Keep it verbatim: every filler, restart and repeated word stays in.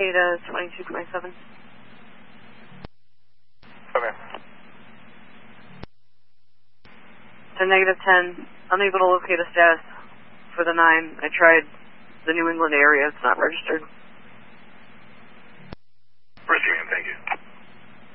Ada twenty-two twenty-seven. Come here. To negative ten, unable to locate a status for the nine. I tried the New England area, it's not registered. Richard.